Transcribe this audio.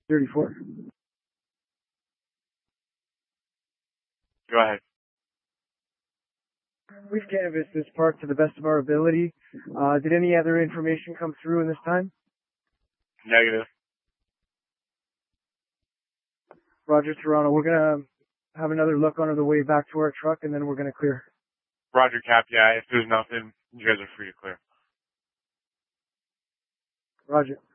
34. Go ahead. We've canvassed this park to the best of our ability. Did any other information come through in this time? Negative. Roger, Toronto. We're going to have another look on the way back to our truck, and then we're going to clear. Roger, Cap. Yeah, if there's nothing, you guys are free to clear. Roger.